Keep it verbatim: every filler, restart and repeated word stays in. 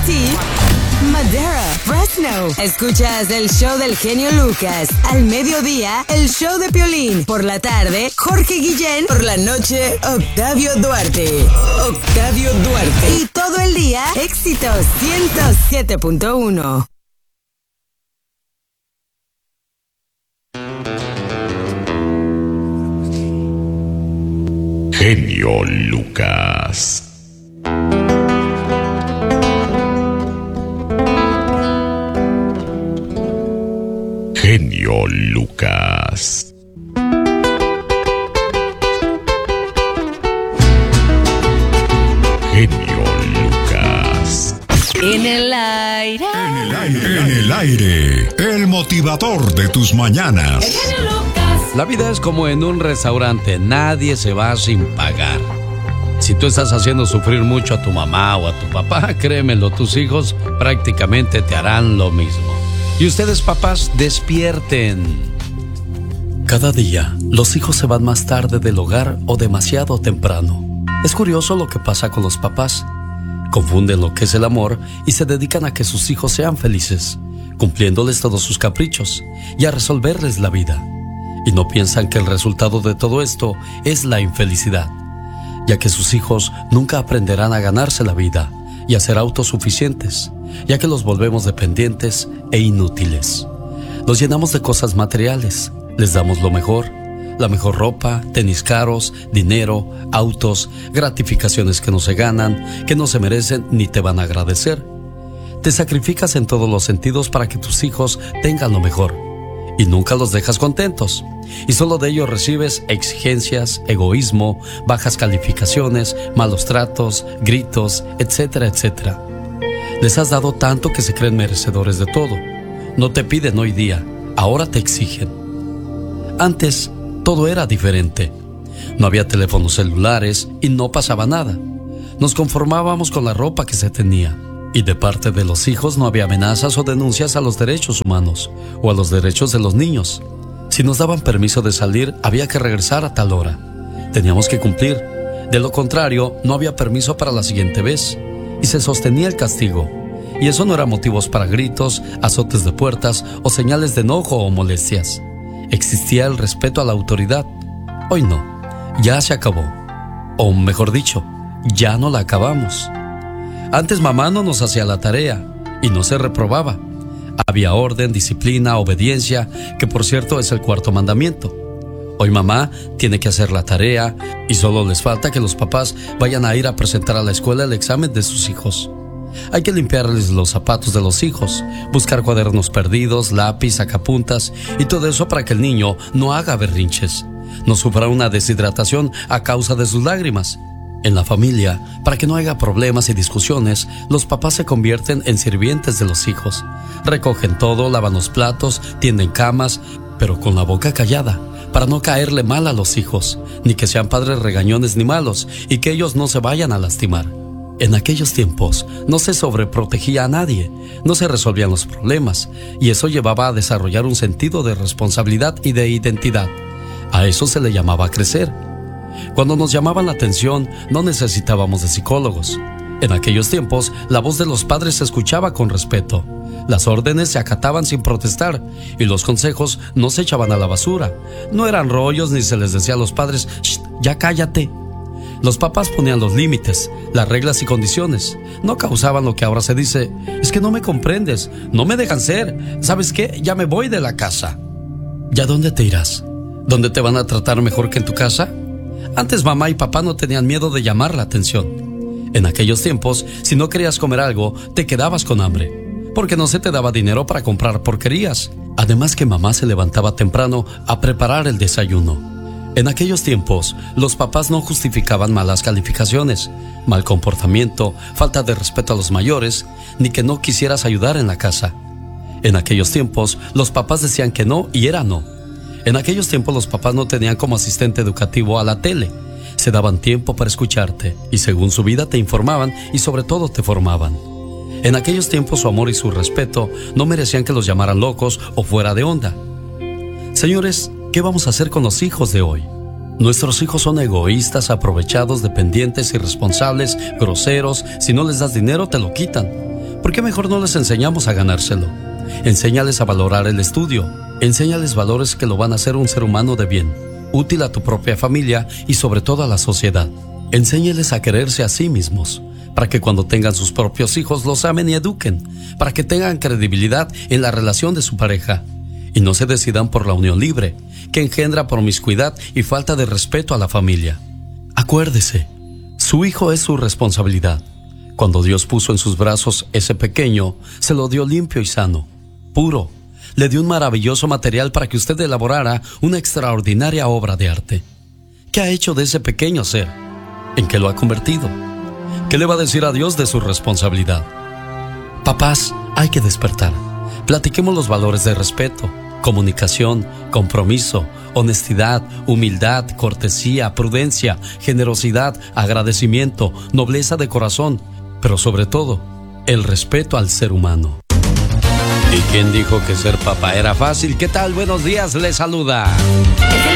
Manatí, Madera, Fresno. Escuchas el show del genio Lucas. Al mediodía, el show de Piolín. Por la tarde, Jorge Guillén. Por la noche, Octavio Duarte. Octavio Duarte. Y todo el día, éxitos ciento siete punto uno. Genio Lucas. Genio Lucas. Genio Lucas. En el aire. En el aire. En el aire. El motivador de tus mañanas. El genio Lucas. La vida es como en un restaurante, nadie se va sin pagar. Si tú estás haciendo sufrir mucho a tu mamá o a tu papá, créemelo, tus hijos prácticamente te harán lo mismo. Y ustedes, papás, despierten. Cada día, los hijos se van más tarde del hogar o demasiado temprano. Es curioso lo que pasa con los papás. Confunden lo que es el amor y se dedican a que sus hijos sean felices, cumpliéndoles todos sus caprichos y a resolverles la vida. Y no piensan que el resultado de todo esto es la infelicidad, ya que sus hijos nunca aprenderán a ganarse la vida y a ser autosuficientes, ya que los volvemos dependientes e inútiles. Los llenamos de cosas materiales, les damos lo mejor, la mejor ropa, tenis caros, dinero, autos, gratificaciones que no se ganan, que no se merecen ni te van a agradecer. Te sacrificas en todos los sentidos para que tus hijos tengan lo mejor y nunca los dejas contentos. Y solo de ellos recibes exigencias, egoísmo, bajas calificaciones, malos tratos, gritos, etcétera, etcétera. Les has dado tanto que se creen merecedores de todo. No te piden hoy día, ahora te exigen. Antes, todo era diferente. No había teléfonos celulares y no pasaba nada. Nos conformábamos con la ropa que se tenía. Y de parte de los hijos no había amenazas o denuncias a los derechos humanos o a los derechos de los niños. Si nos daban permiso de salir, había que regresar a tal hora. Teníamos que cumplir. De lo contrario, no había permiso para la siguiente vez. Y se sostenía el castigo. Y eso no era motivos para gritos, azotes de puertas o señales de enojo o molestias. Existía el respeto a la autoridad. Hoy no. Ya se acabó. O mejor dicho, ya no la acabamos. Antes mamá no nos hacía la tarea y no se reprobaba. Había orden, disciplina, obediencia, que por cierto es el cuarto mandamiento. Hoy mamá tiene que hacer la tarea y solo les falta que los papás vayan a ir a presentar a la escuela el examen de sus hijos. Hay que limpiarles los zapatos de los hijos, buscar cuadernos perdidos, lápiz, sacapuntas y todo eso para que el niño no haga berrinches, no sufra una deshidratación a causa de sus lágrimas. En la familia, para que no haya problemas y discusiones, los papás se convierten en sirvientes de los hijos. Recogen todo, lavan los platos, tienden camas, pero con la boca callada, para no caerle mal a los hijos, ni que sean padres regañones ni malos, y que ellos no se vayan a lastimar. En aquellos tiempos no se sobreprotegía a nadie, no se resolvían los problemas, y eso llevaba a desarrollar un sentido de responsabilidad y de identidad. A eso se le llamaba crecer. Cuando nos llamaban la atención, no necesitábamos de psicólogos. En aquellos tiempos, la voz de los padres se escuchaba con respeto. Las órdenes se acataban sin protestar y los consejos no se echaban a la basura. No eran rollos ni se les decía a los padres, "Shh, ya cállate". Los papás ponían los límites, las reglas y condiciones. No causaban lo que ahora se dice, es que no me comprendes, no me dejan ser, ¿sabes qué? Ya me voy de la casa. ¿Ya dónde te irás? ¿Dónde te van a tratar mejor que en tu casa? Antes mamá y papá no tenían miedo de llamar la atención. En aquellos tiempos, si no querías comer algo, te quedabas con hambre, porque no se te daba dinero para comprar porquerías. Además que mamá se levantaba temprano a preparar el desayuno. En aquellos tiempos, los papás no justificaban malas calificaciones, mal comportamiento, falta de respeto a los mayores, ni que no quisieras ayudar en la casa. En aquellos tiempos, los papás decían que no y era no. En aquellos tiempos los papás no tenían como asistente educativo a la tele. Se daban tiempo para escucharte y según su vida te informaban y sobre todo te formaban. En aquellos tiempos su amor y su respeto no merecían que los llamaran locos o fuera de onda. Señores, ¿qué vamos a hacer con los hijos de hoy? Nuestros hijos son egoístas, aprovechados, dependientes, irresponsables, groseros. Si no les das dinero te lo quitan. ¿por qué mejor no les enseñamos a ganárselo? Enséñales a valorar el estudio. Enséñales valores que lo van a hacer un ser humano de bien, útil a tu propia familia y sobre todo a la sociedad. Enséñales a quererse a sí mismos, para que cuando tengan sus propios hijos los amen y eduquen, para que tengan credibilidad en la relación de su pareja y no se decidan por la unión libre, que engendra promiscuidad y falta de respeto a la familia. Acuérdese, su hijo es su responsabilidad. Cuando Dios puso en sus brazos ese pequeño, se lo dio limpio y sano, puro. Le dio un maravilloso material para que usted elaborara una extraordinaria obra de arte. ¿Qué ha hecho de ese pequeño ser? ¿En qué lo ha convertido? ¿Qué le va a decir a Dios de su responsabilidad? Papás, hay que despertar. Platiquemos los valores de respeto, comunicación, compromiso, honestidad, humildad, cortesía, prudencia, generosidad, agradecimiento, nobleza de corazón, pero sobre todo, el respeto al ser humano. ¿Y quién dijo que ser papá era fácil? ¿Qué tal? Buenos días, les saluda